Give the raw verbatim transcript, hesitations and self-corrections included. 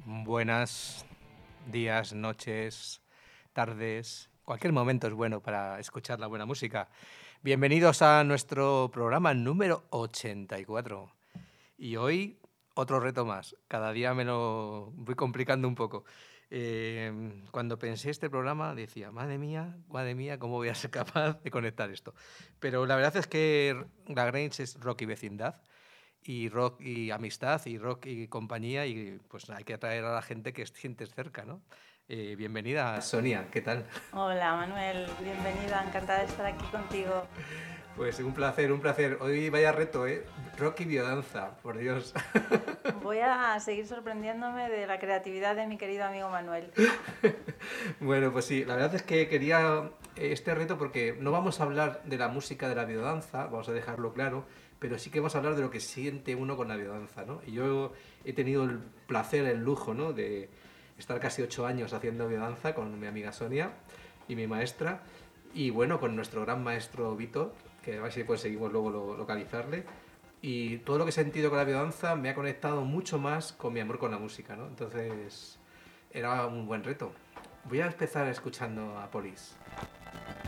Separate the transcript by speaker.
Speaker 1: Buenas días, noches, tardes. Cualquier momento es bueno para escuchar la buena música. Bienvenidos a nuestro programa número ochenta y cuatro. Y hoy otro reto más. Cada día me lo voy complicando un poco. Eh, cuando pensé este programa decía, madre mía, madre mía, ¿cómo voy a ser capaz de conectar esto? Pero la verdad es que La Grange es rock y vecindad, y rock y amistad, y rock y compañía, y pues hay que atraer a la gente que sientes cerca, ¿no? Eh, bienvenida, Sonia, ¿qué tal?
Speaker 2: Hola Manuel, bienvenida, encantada de estar aquí contigo.
Speaker 1: Pues un placer, un placer. Hoy vaya reto, ¿eh? Rock y biodanza, por Dios.
Speaker 2: Voy a seguir sorprendiéndome de la creatividad de mi querido amigo Manuel.
Speaker 1: Bueno, pues sí, la verdad es que quería este reto porque no vamos a hablar de la música de la biodanza, vamos a dejarlo claro, pero sí que vamos a hablar de lo que siente uno con la biodanza, ¿no? Y yo he tenido el placer, el lujo, ¿no? De estar casi ocho años haciendo biodanza con mi amiga Sonia y mi maestra, y bueno, con nuestro gran maestro Vito, que a ver si conseguimos luego lo- localizarle. Y todo lo que he sentido con la biodanza me ha conectado mucho más con mi amor con la música, ¿no? Entonces era un buen reto. Voy a empezar escuchando a Police.